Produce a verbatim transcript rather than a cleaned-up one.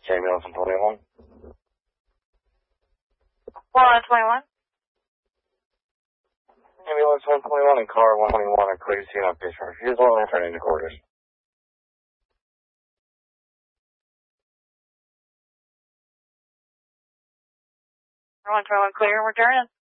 Ambulance one twenty-one. one twenty-one. Ambulance one twenty-one and car one twenty-one are clear to see an update. Here's one returning to quarters. one twenty-one clear, returning.